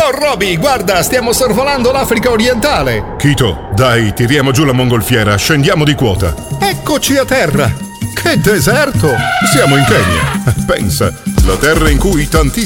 Oh Roby, guarda, stiamo sorvolando l'Africa orientale. Kito, dai, tiriamo giù la mongolfiera, scendiamo di quota. Eccoci a terra. Che deserto! Siamo in Kenya. Pensa, la terra in cui tantissimi